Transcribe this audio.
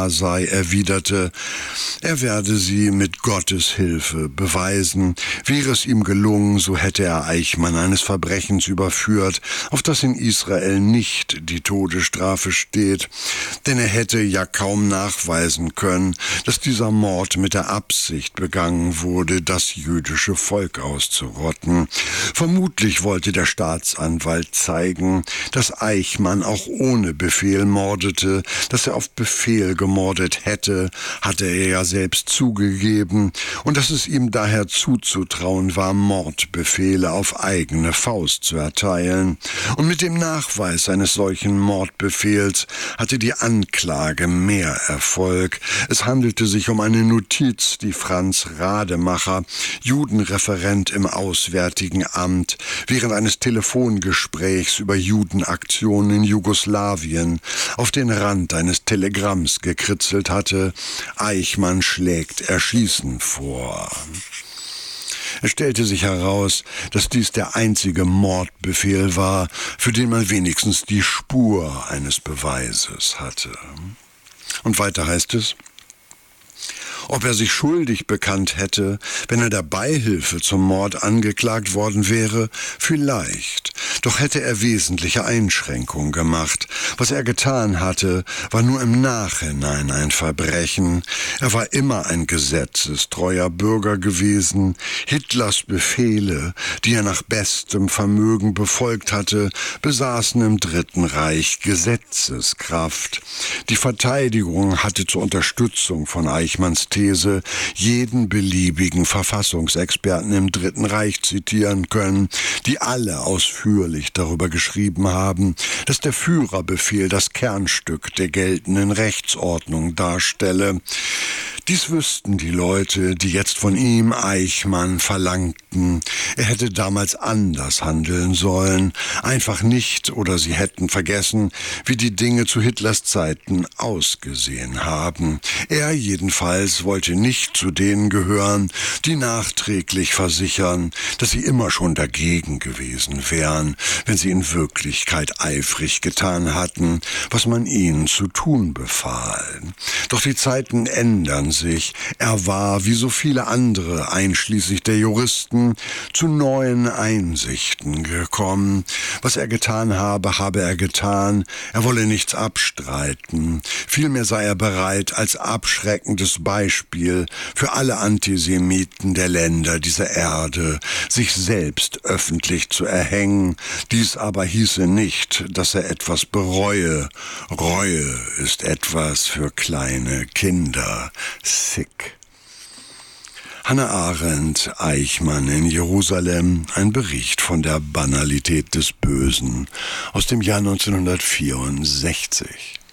wahr sei, erwiderte, er werde sie mit Gottes Hilfe beweisen. Wäre es ihm gelungen, so hätte er Eichmann eines Verbrechens überführt, auf das in Israel nicht die Todesstrafe steht. Denn er hätte ja kaum nachweisen können, dass dieser Mord mit der Absicht begangen wurde, das jüdische Volk auszurotten. Vermutlich wollte der Staatsanwalt zeigen, dass Eichmann auch ohne Befehl mordete. Dass er auf Befehl gemordet hätte, hatte er ja selbst zugegeben, und dass es ihm daher zuzutrauen war, Mordbefehle auf eigene Faust zu erteilen. Und mit dem Nachweis eines solchen Mordbefehls hatte die Anklage mehr Erfolg. Es handelte sich um eine Notiz, die Franz Rademacher, Judenreferent im Auswärtigen Amt, während eines Telefongesprächs über Judenaktionen in Jugoslawien auf den Rand eines Telegramms gekritzelt hatte: Eichmann schlägt Erschießen vor. Es stellte sich heraus, dass dies der einzige Mordbefehl war, für den man wenigstens die Spur eines Beweises hatte. Und weiter heißt es: Ob er sich schuldig bekannt hätte, wenn er der Beihilfe zum Mord angeklagt worden wäre, vielleicht. Doch hätte er wesentliche Einschränkungen gemacht. Was er getan hatte, war nur im Nachhinein ein Verbrechen. Er war immer ein gesetzestreuer Bürger gewesen. Hitlers Befehle, die er nach bestem Vermögen befolgt hatte, besaßen im Dritten Reich Gesetzeskraft. Die Verteidigung hatte zur Unterstützung von Eichmanns These jeden beliebigen Verfassungsexperten im Dritten Reich zitieren können, die alle ausführlich darüber geschrieben haben, dass der Führerbefehl das Kernstück der geltenden Rechtsordnung darstelle. Dies wüssten die Leute, die jetzt von ihm, Eichmann, verlangten, er hätte damals anders handeln sollen, einfach nicht, oder sie hätten vergessen, wie die Dinge zu Hitlers Zeiten ausgesehen haben. Er jedenfalls wollte nicht zu denen gehören, die nachträglich versichern, dass sie immer schon dagegen gewesen wären, wenn sie in Wirklichkeit eifrig getan hatten, was man ihnen zu tun befahl. Doch die Zeiten ändern sich. Er war, wie so viele andere, einschließlich der Juristen, zu neuen Einsichten gekommen. Was er getan habe, habe er getan. Er wolle nichts abstreiten. Vielmehr sei er bereit, als abschreckendes Beispiel für alle Antisemiten der Länder dieser Erde sich selbst öffentlich zu erhängen. Dies aber hieße nicht, dass er etwas bereue. Reue ist etwas für kleine Kinder. Sick. Hannah Arendt, Eichmann in Jerusalem, ein Bericht von der Banalität des Bösen aus dem Jahr 1964.